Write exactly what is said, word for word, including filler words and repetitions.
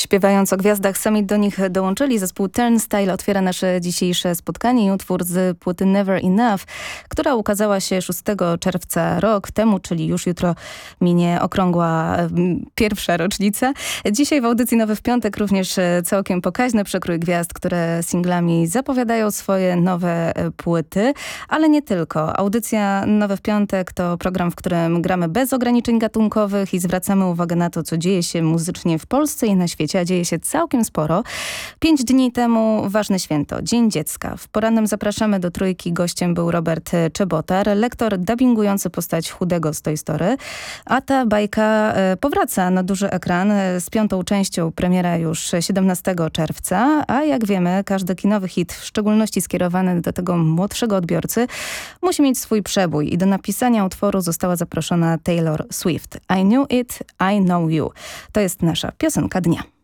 Śpiewając o gwiazdach, sami do nich dołączyli. Zespół Turnstile otwiera nasze dzisiejsze spotkanie i utwór z płyty Never Enough, która ukazała się szóstego czerwca rok temu, czyli już jutro minie okrągła pierwsza rocznica. Dzisiaj w audycji Nowy w Piątek również całkiem pokaźny przekrój gwiazd, które singlami zapowiadają swoje nowe płyty, ale nie tylko. Audycja Nowy w Piątek to program, w którym gramy bez ograniczeń gatunkowych i zwracamy uwagę na to, co dzieje się muzycznie w Polsce i na świecie, a dzieje się całkiem sporo. Pięć dni temu ważne święto, Dzień Dziecka. W porannym zapraszamy do trójki. Gościem był Robert Czebotar, lektor dubbingujący postać Chudego z Toy Story. A ta bajka powraca na duży ekran z piątą częścią, premiera już siedemnastego czerwca, a jak wiemy, każdy kinowy hit, w szczególności skierowany do tego młodszego odbiorcy, musi mieć swój przebój i do napisania utworu została zaproszona Taylor Swift. I Knew It, I Know You. To jest nasza piosenka dnia.